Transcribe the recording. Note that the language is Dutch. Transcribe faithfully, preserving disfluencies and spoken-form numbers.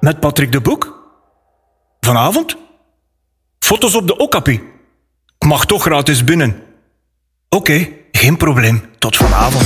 met Patrick de Boek? Vanavond? Foto's op de Okapi. Ik mag toch gratis binnen. Oké, geen probleem. Tot vanavond.